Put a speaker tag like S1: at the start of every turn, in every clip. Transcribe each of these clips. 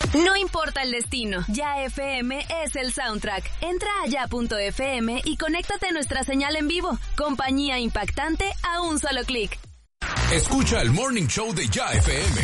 S1: No importa el destino, Ya FM es el soundtrack. Entra a ya.fm y conéctate a nuestra señal en vivo. Compañía impactante a un solo clic.
S2: Escucha el Morning Show de Ya FM.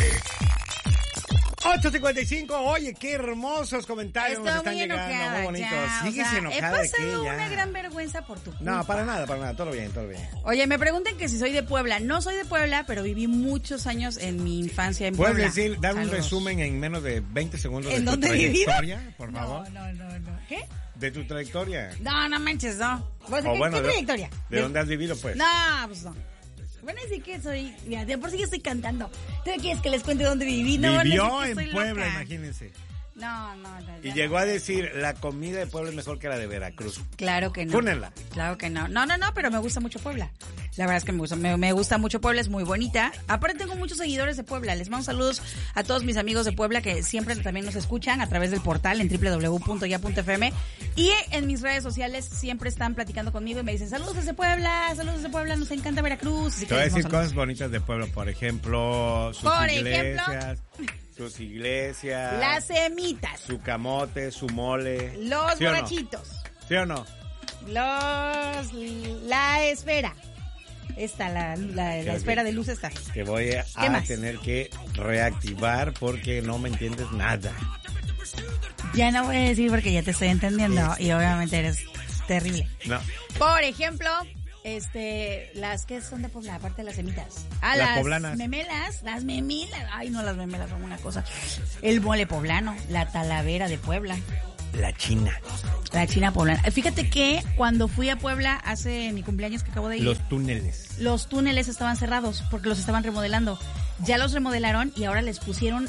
S3: 8:55, oye, qué hermosos comentarios nos están llegando, muy bonitos. Sigues enojada de que
S4: he pasado una gran vergüenza por tu culpa.
S3: No, para nada, todo bien.
S4: Oye, me preguntan que si soy de Puebla. No soy de Puebla, pero viví muchos años en mi infancia en Puebla.
S3: ¿Puedes decir, dar un resumen en menos de 20 segundos de tu trayectoria, por favor?
S4: No. ¿Qué?
S3: ¿De tu trayectoria?
S4: No manches, no. ¿Qué trayectoria?
S3: ¿De dónde has vivido, pues?
S4: No, pues no. Van a decir que soy... Mira, de por sí que estoy cantando. ¿Tú quieres que les cuente dónde viví? No,
S3: vivió en Puebla, loca. Imagínense.
S4: No.
S3: Y llegó a decir, la comida de Puebla es mejor que la de Veracruz.
S4: Claro que no.
S3: Fúnenla.
S4: Claro que no. No, pero me gusta mucho Puebla. La verdad es que me gusta mucho Puebla, es muy bonita. Aparte tengo muchos seguidores de Puebla. Les mando saludos a todos mis amigos de Puebla que siempre también nos escuchan a través del portal en www.ya.fm. Y en mis redes sociales siempre están platicando conmigo y me dicen, saludos desde Puebla, nos encanta Veracruz. Así
S3: te voy a decir cosas bonitas de Puebla, por ejemplo, sus iglesias,
S4: las semitas,
S3: su camote, su mole,
S4: los
S3: ¿sí
S4: borrachitos,
S3: ¿sí o no?
S4: La esfera. La esfera de luz está.
S3: Que voy a tener que reactivar porque no me entiendes nada.
S4: Ya no voy a decir porque ya te estoy entendiendo y obviamente eres terrible.
S3: No.
S4: Por ejemplo, las que son de Puebla, aparte de las semitas. Las
S3: poblanas.
S4: Memelas, las memilas. Ay, no, las memelas son una cosa. El mole poblano, la talavera de Puebla.
S3: La china
S4: poblana. Fíjate que cuando fui a Puebla hace mi cumpleaños que acabo de ir. Los túneles estaban cerrados porque los estaban remodelando. Ya los remodelaron y ahora les pusieron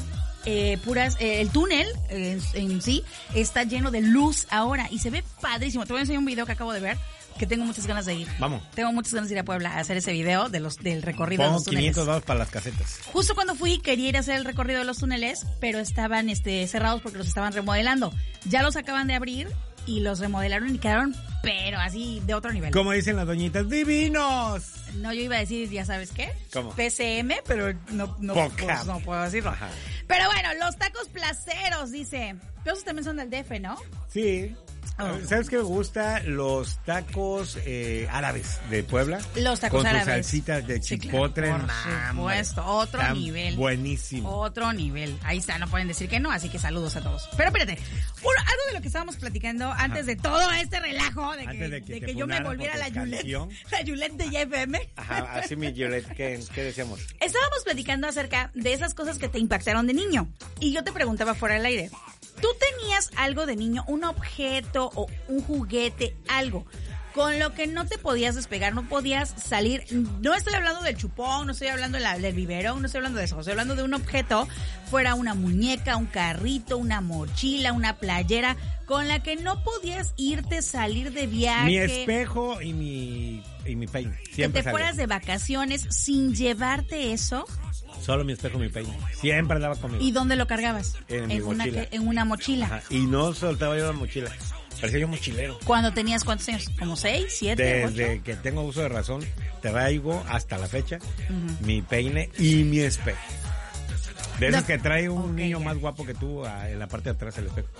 S4: el túnel en sí está lleno de luz ahora y se ve padrísimo. Te voy a enseñar un video que acabo de ver que tengo muchas ganas de ir.
S3: Vamos.
S4: Tengo muchas ganas de ir a Puebla a hacer ese video del recorrido de los túneles.
S3: $500 para las casetas.
S4: Justo cuando fui quería ir a hacer el recorrido de los túneles, pero estaban cerrados porque los estaban remodelando. Ya los acaban de abrir y los remodelaron y quedaron, pero así de otro nivel.
S3: Como dicen las doñitas, ¡divinos!
S4: No, yo iba a decir, ¿ya sabes qué?
S3: ¿Cómo?
S4: PCM, pero no puedo decirlo.
S3: Ajá.
S4: Pero bueno, los tacos placeros, dice. Pero esos también son del DF, ¿no?
S3: Sí. ¿Sabes qué me gusta? Los tacos árabes de Puebla.
S4: Los tacos árabes.
S3: Con sus salsitas de chipotle.
S4: Por supuesto, otro nivel.
S3: Buenísimo.
S4: Otro nivel. Ahí está, no pueden decir que no, así que saludos a todos. Pero espérate, algo de lo que estábamos platicando antes de todo este relajo, de que yo me volviera la Yulette de YFM.
S3: Ajá, así mi Yulette, ¿qué decíamos?
S4: Estábamos platicando acerca de esas cosas que te impactaron de niño. Y yo te preguntaba fuera del aire, ¿tú tenías algo de niño, un objeto o un juguete, algo con lo que no te podías despegar, no podías salir? No estoy hablando del chupón, no estoy hablando del biberón, no estoy hablando de eso, estoy hablando de un objeto, fuera una muñeca, un carrito, una mochila, una playera, con la que no podías salir de viaje.
S3: Mi espejo y mi peine. Siempre
S4: que te fueras de vacaciones sin llevarte eso.
S3: Solo mi espejo y mi peine. Siempre andaba conmigo.
S4: ¿Y dónde lo cargabas?
S3: En mi mochila.
S4: En una mochila.
S3: Ajá. Y no soltaba yo la mochila. Parecía yo mochilero.
S4: ¿Cuándo tenías cuántos años? ¿Como 6, 7,
S3: Desde 8? Que tengo uso de razón, traigo hasta la fecha mi peine y mi espejo. De esos que trae un niño más guapo que tú en la parte de atrás del espejo.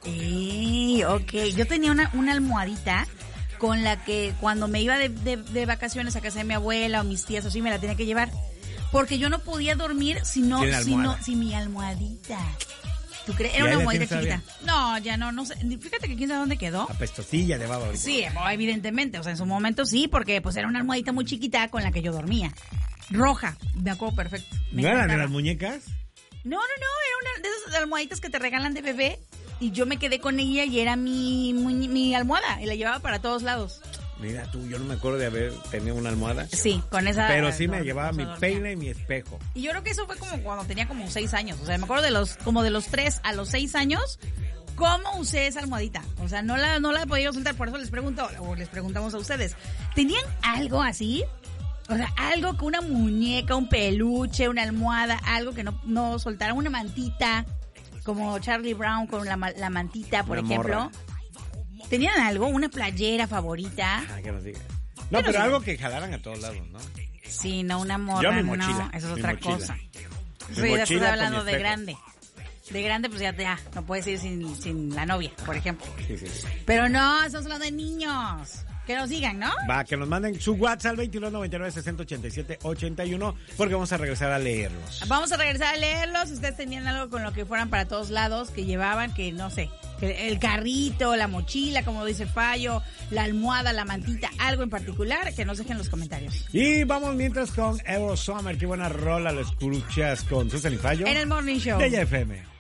S4: Ok. Yo tenía una almohadita con la que cuando me iba de vacaciones a casa de mi abuela o mis tías o así me la tenía que llevar. Porque yo no podía dormir sin mi almohadita. ¿Tú crees? Era una almohadita chiquita. No, ya no sé. Fíjate que quién sabe dónde quedó.
S3: Apestosilla de baba ahorita.
S4: Sí, evidentemente. O sea, en su momento sí, porque pues era una almohadita muy chiquita con la que yo dormía. Roja, me acuerdo perfecto.
S3: ¿No eran de las muñecas?
S4: No, era una de esas almohaditas que te regalan de bebé. Y yo me quedé con ella y era mi almohada. Y la llevaba para todos lados.
S3: Mira tú, yo no me acuerdo de haber tenido una almohada.
S4: Sí, con esa.
S3: Pero sí me llevaba mi peine y mi espejo.
S4: Y yo creo que eso fue como cuando tenía como 6 años. O sea, me acuerdo de los 3 a los 6 años, cómo usé esa almohadita. O sea, no la he podido soltar. Por eso les preguntamos a ustedes. ¿Tenían algo así? O sea, algo que una muñeca, un peluche, una almohada, algo que no soltara, una mantita, como Charlie Brown con la mantita, por ejemplo. Morra. ¿Tenían algo? ¿Una playera favorita?
S3: Que nos diga. No, pero algo que jalaran a todos lados, ¿no?
S4: Sí, no una morra.
S3: Yo mi mochila.
S4: No, eso es otra cosa. Eso ya estás hablando de grande. De grande, pues ya no puedes ir sin la novia, por ejemplo.
S3: Sí.
S4: Pero no, estamos hablando de niños. Que nos digan, ¿no?
S3: Va, que nos manden su WhatsApp al 2299-6087-81, porque vamos a regresar a leerlos.
S4: Vamos a regresar a leerlos. Ustedes tenían algo con lo que fueran para todos lados, que llevaban, que no sé, que el carrito, la mochila, como dice Fallo, la almohada, la mantita, algo en particular, que nos dejen en los comentarios.
S3: Y vamos mientras con Eurosummer, qué buena rola, lo escuchas con Susan y Fallo.
S4: En el Morning Show.
S3: De YFM.